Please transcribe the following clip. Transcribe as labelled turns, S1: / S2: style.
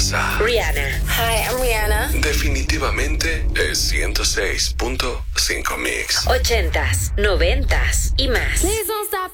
S1: casa.
S2: Rihanna.
S3: Hi, I'm Rihanna.
S1: Definitivamente es 106.5 Mix.
S2: 80s, 90s y más.
S4: Please don't stop